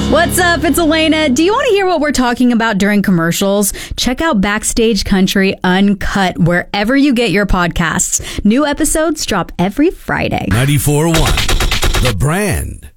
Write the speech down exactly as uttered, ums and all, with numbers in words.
What's up? It's Elena. Do you want to hear what we're talking about during commercials? Check out Backstage Country Uncut wherever you get your podcasts. New episodes drop every Friday. ninety-four point one The Brand.